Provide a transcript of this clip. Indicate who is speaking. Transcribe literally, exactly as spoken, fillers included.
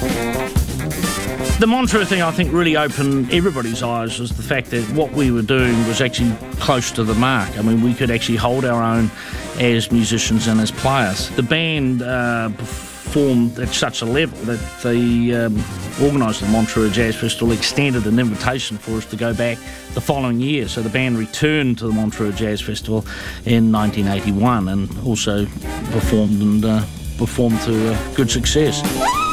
Speaker 1: The Montreux thing, I think, really opened everybody's eyes, was the fact that what we were doing was actually close to the mark. I mean, we could actually hold our own as musicians and as players. The band uh, performed at such a level that the um, organiser of the Montreux Jazz Festival extended an invitation for us to go back the following year. So the band returned to the Montreux Jazz Festival in nineteen eighty-one and also performed and uh, performed to uh, good success.